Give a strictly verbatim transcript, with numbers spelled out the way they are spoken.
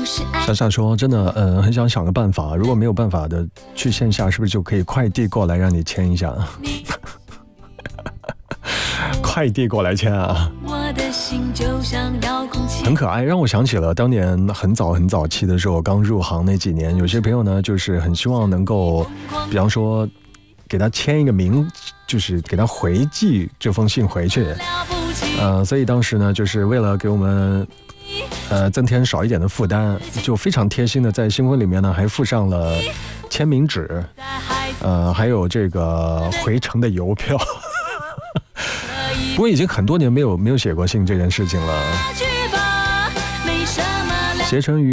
莎莎说真的呃，很想想个办法，如果没有办法的去线下，是不是就可以快递过来让你签一下快递过来签啊，很可爱，让我想起了当年很早很早期的时候，我刚入行那几年，有些朋友呢就是很希望能够比方说给他签一个名，就是给他回寄这封信回去，呃，所以当时呢就是为了给我们呃增添少一点的负担，就非常贴心的在新婚里面呢还附上了签名纸，呃，还有这个回程的邮票不过已经很多年没有没有写过信这件事情了，携程于